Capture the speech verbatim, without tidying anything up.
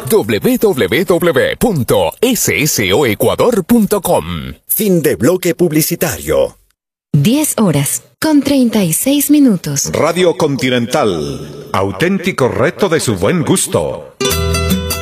doble u doble u doble u punto ese ese o ecuador punto com. Fin de bloque publicitario. diez horas con treinta y seis minutos. Radio Continental, auténtico reto de su buen gusto.